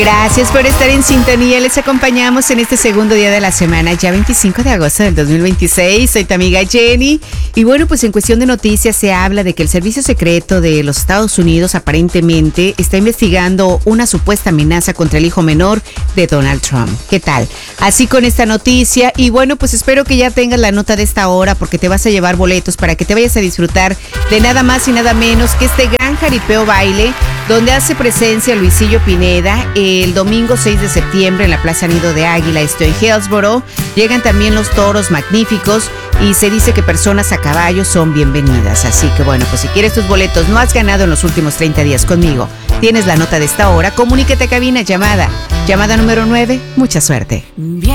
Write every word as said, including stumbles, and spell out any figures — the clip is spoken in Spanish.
Gracias por estar en sintonía. Les acompañamos en este segundo día de la semana, ya veinticinco de agosto del dos mil veintiséis. Soy tu amiga Jenny. Y bueno, pues en cuestión de noticias se habla de que el Servicio Secreto de los Estados Unidos aparentemente está investigando una supuesta amenaza contra el hijo menor de Donald Trump. ¿Qué tal? Así con esta noticia. Y bueno, pues espero que ya tengas la nota de esta hora porque te vas a llevar boletos para que te vayas a disfrutar de nada más y nada menos que este gran jaripeo baile donde hace presencia Luisillo Pineda el domingo seis de septiembre en la Plaza Nido de Águila, esto en Hillsboro. Llegan también los toros magníficos y se dice que personas a caballo son bienvenidas. Así que bueno, pues si quieres tus boletos, no has ganado en los últimos treinta días conmigo, tienes la nota de esta hora, comuníquete a cabina, llamada, llamada número nueve, mucha suerte.